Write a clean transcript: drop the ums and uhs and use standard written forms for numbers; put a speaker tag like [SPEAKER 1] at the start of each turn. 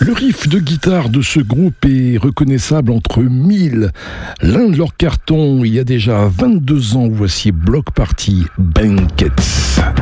[SPEAKER 1] Le riff de guitare de ce groupe est reconnaissable entre mille. L'un de leurs cartons, il y a déjà 22 ans, voici Bloc Party Banquets.